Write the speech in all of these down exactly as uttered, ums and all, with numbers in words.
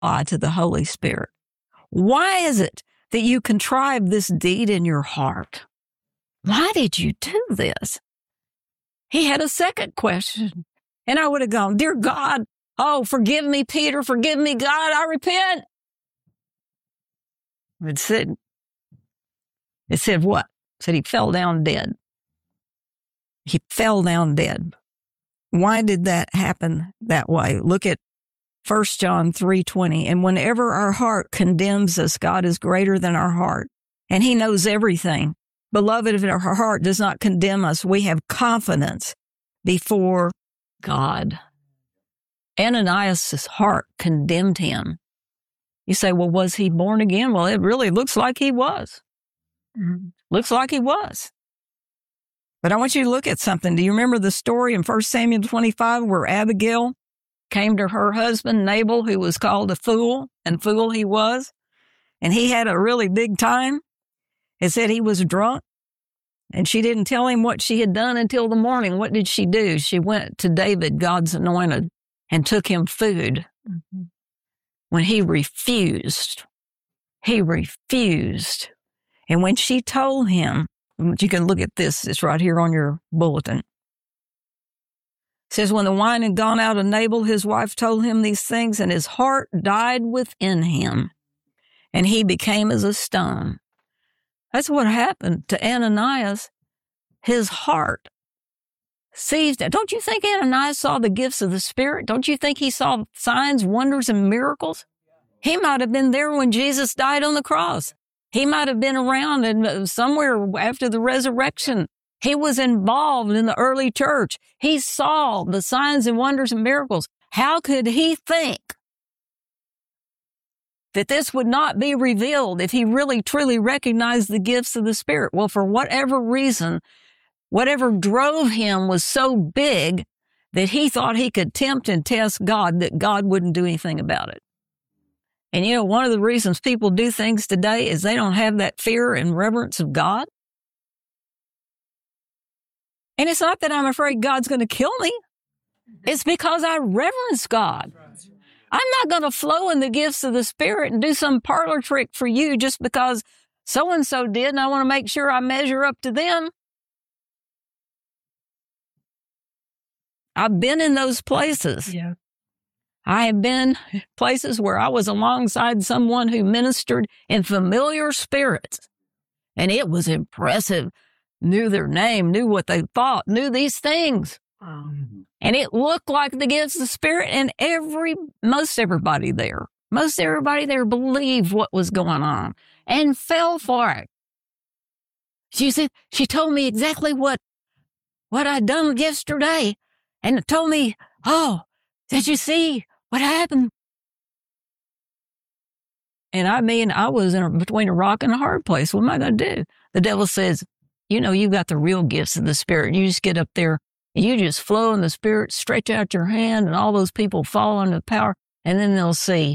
lie to the Holy Spirit? Why is it that you contrived this deed in your heart? Why did you do this? He had a second question. And I would have gone, dear God, oh, forgive me, Peter, forgive me, God, I repent. It said, it said what? It said he fell down dead. He fell down dead. Why did that happen that way? Look at First John three twenty. And whenever our heart condemns us, God is greater than our heart, and he knows everything. Beloved, if our heart does not condemn us, we have confidence before God. Ananias' heart condemned him. You say, well, was he born again? Well, it really looks like he was. Mm-hmm. Looks like he was. But I want you to look at something. Do you remember the story in First Samuel twenty-five where Abigail came to her husband, Nabal, who was called a fool, and fool he was, and he had a really big time? It said he was drunk, and she didn't tell him what she had done until the morning. What did she do? She went to David, God's anointed, and took him food. Mm-hmm. When he refused, he refused. And when she told him, you can look at this, it's right here on your bulletin. It says, when the wine had gone out of Nabal, his wife told him these things, and his heart died within him, and he became as a stone. That's what happened to Ananias. His heart seized. Don't you think Ananias saw the gifts of the Spirit? Don't you think he saw signs, wonders, and miracles? He might have been there when Jesus died on the cross. He might have been around and somewhere after the resurrection. He was involved in the early church. He saw the signs and wonders and miracles. How could he think that this would not be revealed if he really truly recognized the gifts of the Spirit? Well, for whatever reason, whatever drove him was so big that he thought he could tempt and test God, that God wouldn't do anything about it. And you know, one of the reasons people do things today is they don't have that fear and reverence of God. And it's not that I'm afraid God's going to kill me. It's because I reverence God. I'm not going to flow in the gifts of the Spirit and do some parlor trick for you just because so-and-so did, and I want to make sure I measure up to them. I've been in those places. Yeah. I have been places where I was alongside someone who ministered in familiar spirits, and it was impressive. Knew their name, knew what they thought, knew these things. Um, and it looked like the gifts of the Spirit, and every, most everybody there, most everybody there believed what was going on and fell for it. She said, she told me exactly what, what I'd done yesterday, and told me, oh, did you see what happened? And I mean, I was in a, between a rock and a hard place. What am I going to do? The devil says, you know, you've got the real gifts of the Spirit. You just get up there and you just flow in the Spirit, stretch out your hand, and all those people fall under the power, and then they'll see.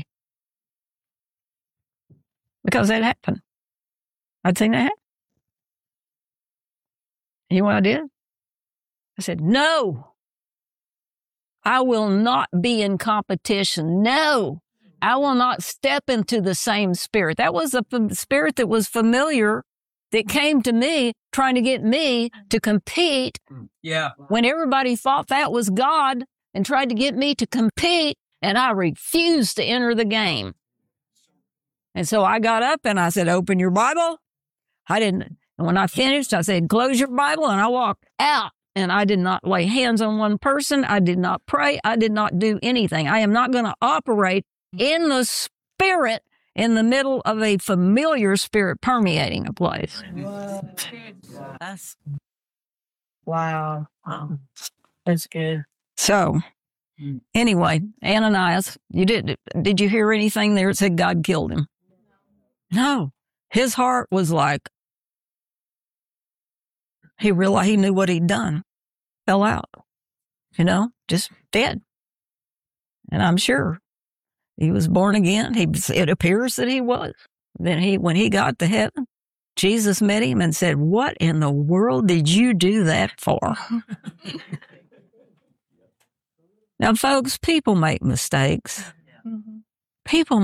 Because that happened. I'd seen that happen. You know what I did? I said, no, I will not be in competition. No, I will not step into the same spirit. That was a f- spirit that was familiar, that came to me, trying to get me to compete. Yeah. When everybody thought that was God and tried to get me to compete, and I refused to enter the game. And so I got up and I said, open your Bible. I didn't. And when I finished, I said, close your Bible, and I walked out. And I did not lay hands on one person. I did not pray. I did not do anything. I am not going to operate in the Spirit in the middle of a familiar spirit permeating a place. Wow. That's, wow. Wow. That's good. So, anyway, Ananias, you did, did you hear anything there that said God killed him? No. His heart was like, he realized he knew what he'd done. Fell out, you know, just dead. And I'm sure he was born again. He, it appears that he was. Then he, when he got to heaven, Jesus met him and said, what in the world did you do that for? Now, folks, people make mistakes. Mm-hmm. People